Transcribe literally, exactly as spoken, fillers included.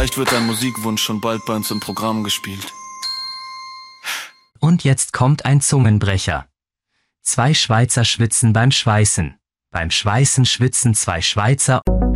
Vielleicht wird dein Musikwunsch schon bald bei uns im Programm gespielt. Und jetzt kommt ein Zungenbrecher. Zwei Schweizer schwitzen beim Schweißen. Beim Schweißen schwitzen zwei Schweizer.